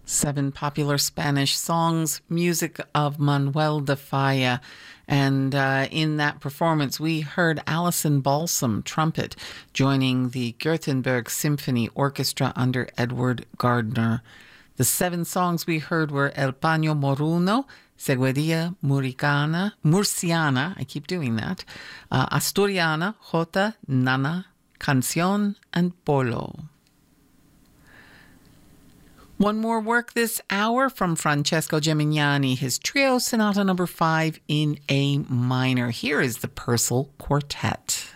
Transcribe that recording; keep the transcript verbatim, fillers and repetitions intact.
Seven popular Spanish songs, music of Manuel de Falla. And uh, in that performance, we heard Alison Balsam, trumpet, joining the Gothenburg Symphony Orchestra under Edward Gardner. The seven songs we heard were El Paño Moruno, Seguedia Muricana, Murciana, I keep doing that, uh, Asturiana, Jota, Nana, Canción, and Polo. One more work this hour from Francesco Gemignani, his Trio Sonata number five in A minor. Here is the Purcell Quartet.